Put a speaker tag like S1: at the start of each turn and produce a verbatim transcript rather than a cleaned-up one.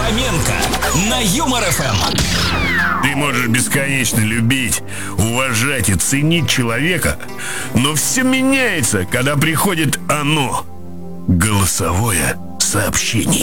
S1: Хоменко на Юмор эф эм.
S2: Ты можешь бесконечно любить, уважать и ценить человека, но все меняется, когда приходит оно — голосовое сообщение.